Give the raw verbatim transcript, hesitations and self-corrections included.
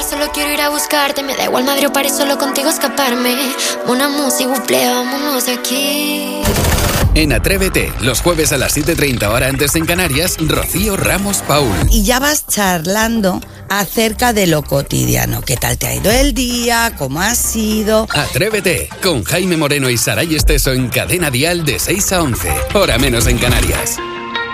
solo quiero ir a buscarte. Me da igual Madrid o París, solo contigo escaparme. Una música, buple, vámonos de aquí. En Atrévete, los jueves a las siete y treinta hora antes en Canarias, Rocío Ramos Paul. Y ya vas charlando acerca de lo cotidiano. ¿Qué tal te ha ido el día? ¿Cómo ha sido? Atrévete, con Jaime Moreno y Saray Esteso en Cadena Dial de seis a once, hora menos en Canarias.